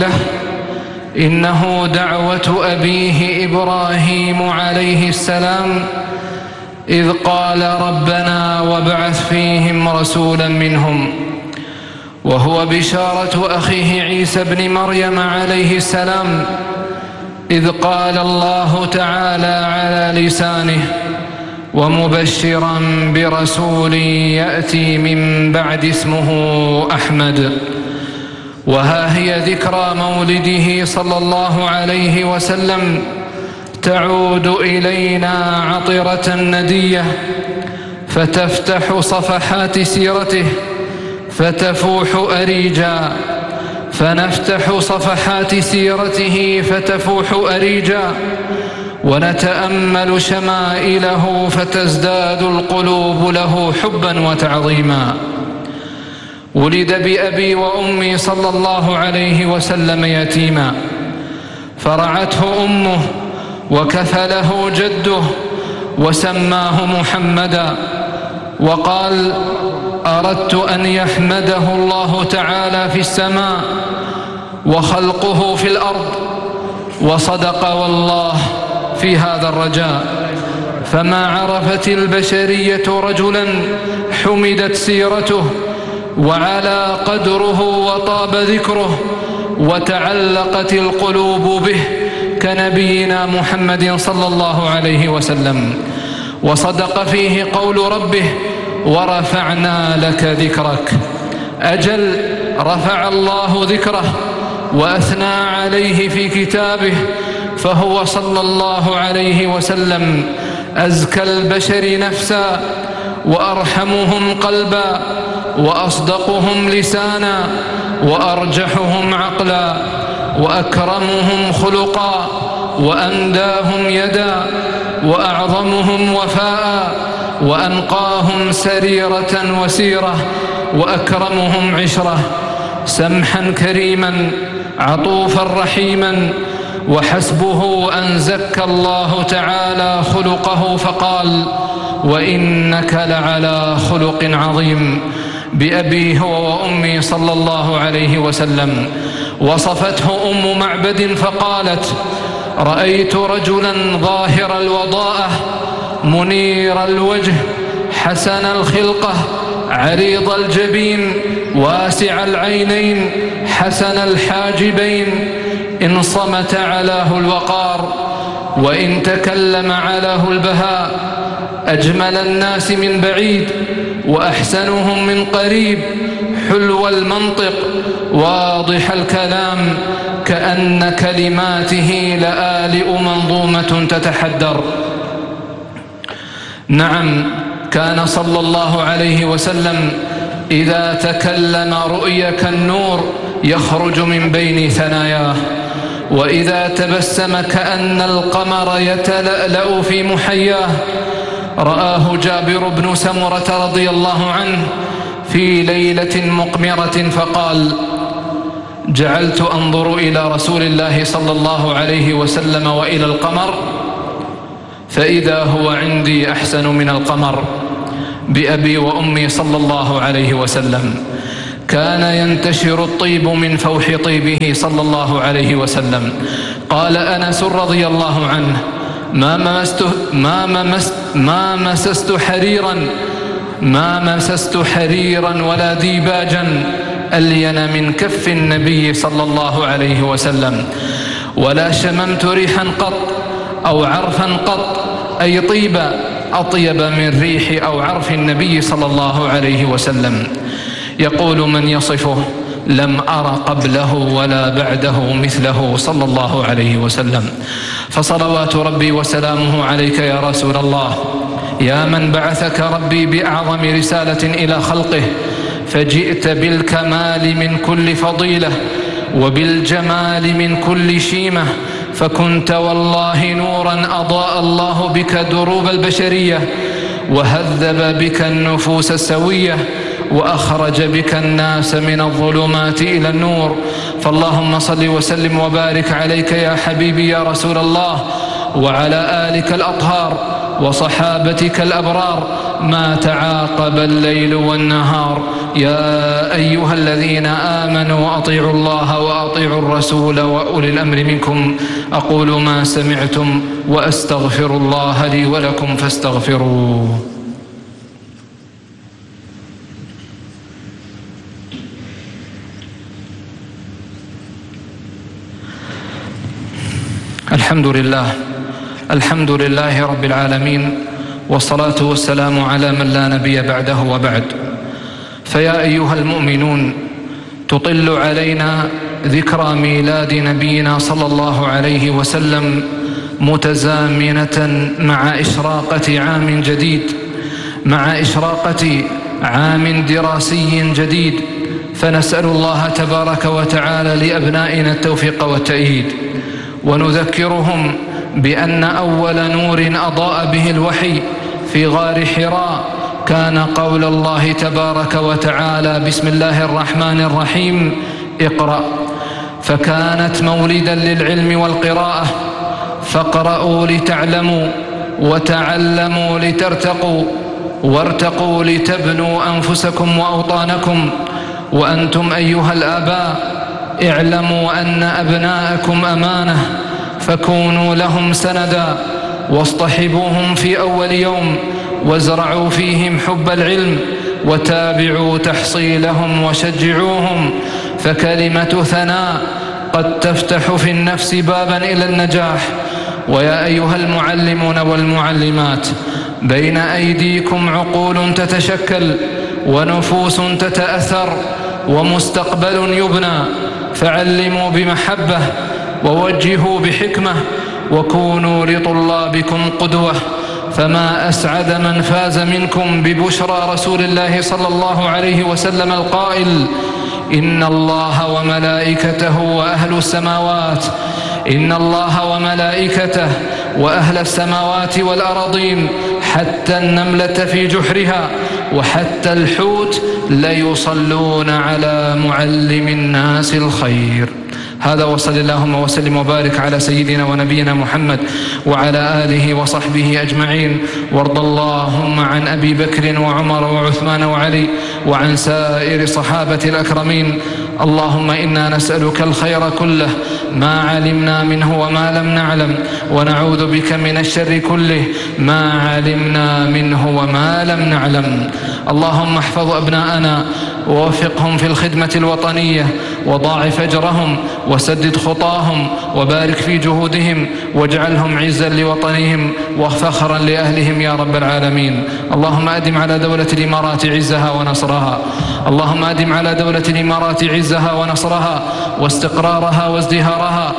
إنه دعوة أبيه إبراهيم عليه السلام إذ قال ربنا وابعث فيهم رسولا منهم، وهو بشارة أخيه عيسى بن مريم عليه السلام إذ قال الله تعالى على لسانه ومبشرا برسول يأتي من بعد اسمه أحمد. وها هي ذكرى مولده صلى الله عليه وسلم تعود إلينا عطرة ندية، فتفتح صفحات سيرته فتفوح أريجا، فنفتح صفحات سيرته فتفوح أريجا، ونتأمل شمائله فتزداد القلوب له حبا وتعظيما. ولد بأبي وأمي صلى الله عليه وسلم يتيما، فرعته أمه وكفله جده وسماه محمدا، وقال أردت أن يحمده الله تعالى في السماء وخلقه في الأرض، وصدق والله في هذا الرجاء. فما عرفت البشرية رجلا حمدت سيرته وعلى قدره وطاب ذكره وتعلقت القلوب به كنبينا محمد صلى الله عليه وسلم. وصدق فيه قول ربه ورفعنا لك ذكرك. أجل رفع الله ذكره وأثنى عليه في كتابه، فهو صلى الله عليه وسلم أزكى البشر نفسا وأرحمهم قلبا وأصدقهم لسانا وأرجحهم عقلا وأكرمهم خلقا وأنداهم يدا وأعظمهم وفاء وأنقاهم سريرة وسيرة وأكرمهم عشرة، سمحا كريما عطوفا رحيما. وحسبه أن زكى الله تعالى خلقه فقال وإنك لعلى خلق عظيم. بأبيه وأمي صلى الله عليه وسلم. وصفته أم معبد فقالت رأيت رجلا ظاهر الوضاءة منير الوجه حسن الخلقة عريض الجبين واسع العينين حسن الحاجبين، إن صمت علاه الوقار وإن تكلم علاه البهاء، أجمل الناس من بعيد وأحسنهم من قريب، حلو المنطق واضح الكلام، كأن كلماته لآلئ منظومة تتحدر. نعم، كان صلى الله عليه وسلم إذا تكلم رؤي كالنور يخرج من بين ثناياه، وإذا تبسم كأن القمر يتلألأ في محياه. رآه جابر بن سمرة رضي الله عنه في ليلة مقمرة فقال جعلت أنظر إلى رسول الله صلى الله عليه وسلم وإلى القمر فإذا هو عندي أحسن من القمر. بأبي وأمي صلى الله عليه وسلم. كان ينتشر الطيب من فوح طيبه صلى الله عليه وسلم. قال أنس رضي الله عنه ما مسست حريرا ولا ديباجا ألين من كف النبي صلى الله عليه وسلم، ولا شممت ريحا قط أو عرفا قط أي طيبا أطيب من ريح أو عرف النبي صلى الله عليه وسلم. يقول من يصفه لم أر قبله ولا بعده مثله صلى الله عليه وسلم. فصلوات ربي وسلامه عليك يا رسول الله، يا من بعثك ربي بأعظم رسالة إلى خلقه، فجئت بالكمال من كل فضيلة وبالجمال من كل شيمة، فكنت والله نورا أضاء الله بك دروب البشرية، وهذب بك النفوس السوية، وأخرج بك الناس من الظلمات إلى النور. فاللهم صل وسلم وبارك عليك يا حبيبي يا رسول الله، وعلى آلك الأطهار وصحابتك الأبرار، ما تعاقب الليل والنهار. يا أيها الذين آمنوا أطيعوا الله وأطيعوا الرسول وأولي الأمر منكم. أقول ما سمعتم وأستغفر الله لي ولكم فاستغفروه. الحمد لله رب العالمين، والصلاة والسلام على من لا نبي بعده وبعد. فيا أيها المؤمنون، تطل علينا ذكرى ميلاد نبينا صلى الله عليه وسلم متزامنة مع إشراقة عام جديد، مع إشراقة عام دراسي جديد. فنسأل الله تبارك وتعالى لأبنائنا التوفيق والتأييد، ونذكرهم بأن أول نور أضاء به الوحي في غار حراء كان قول الله تبارك وتعالى: بسم الله الرحمن الرحيم، اقرأ. فكانت مولدا للعلم والقراءة. فاقرأوا لتعلموا، وتعلموا لترتقوا، وارتقوا لتبنوا أنفسكم وأوطانكم. وأنتم أيها الآباء اعلموا أن أبناءكم أمانة، فكونوا لهم سندا، واصطحبوهم في أول يوم، وازرعوا فيهم حب العلم، وتابعوا تحصيلهم وشجعوهم. فكلمة ثناء قد تفتح في النفس بابا إلى النجاح. ويا أيها المعلمون والمعلمات، بين أيديكم عقول تتشكل، ونفوس تتأثر، ومستقبل يبنى. فعلموا بمحبة، ووجهوا بحكمة، وكونوا لطلابكم قدوة. فما أسعد من فاز منكم ببشرى رسول الله صلى الله عليه وسلم القائل: إن الله وملائكته وأهل السماوات، إن الله وملائكته وأهل السماوات والأراضين، حتى النملة في جحرها، وحتى الحوت ليصلون على معلم الناس الخير. هذا، وصل اللهم وسلم وبارك على سيدنا ونبينا محمد وعلى آله وصحبه أجمعين. وارض اللهم عن أبي بكر وعمر وعثمان وعلي، وعن سائر صحابة الأكرمين. اللهم إنا نسألك الخير كله، ما علمنا منه وما لم نعلم، ونعوذ بك من الشر كله، ما علمنا منه وما لم نعلم. اللهم احفظ أبناءنا، ووفقهم في الخدمة الوطنية، وضاعف أجرهم، وسدد خطاهم، وبارك في جهودهم، واجعلهم عزا لوطنهم وفخرا لأهلهم يا رب العالمين. اللهم أدم على دولة الإمارات عزها ونصرها، اللهم أدم على دولة الإمارات عزها ونصرها، واستقرارها وازدهارها،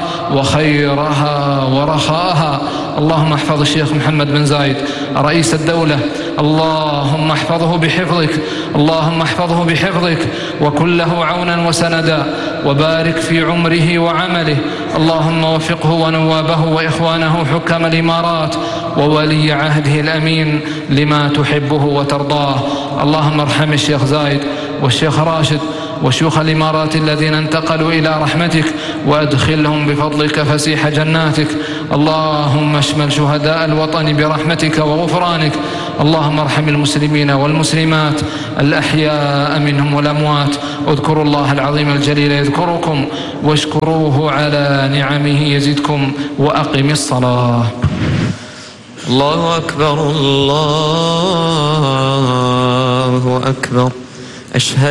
وخيرها ورخاءها. اللهم احفظ الشيخ محمد بن زايد رئيس الدولة، اللهم احفظه بحفظك، اللهم احفظه بحفظك، وكن له عونا وسندا، وبارك في عمره وعمله. اللهم وفقه ونوابه وإخوانه حكام الإمارات وولي عهده الأمين لما تحبه وترضاه. اللهم ارحم الشيخ زايد والشيخ راشد وشيوخ الإمارات الذين انتقلوا إلى رحمتك، وأدخلهم بفضلك فسيح جناتك. اللهم اشمل شهداء الوطن برحمتك وغفرانك. اللهم ارحم المسلمين والمسلمات الأحياء منهم والأموات. اذكروا الله العظيم الجليل يذكركم، واشكروه على نعمه يزدكم، وأقم الصلاة. الله أكبر، الله أكبر. أشهد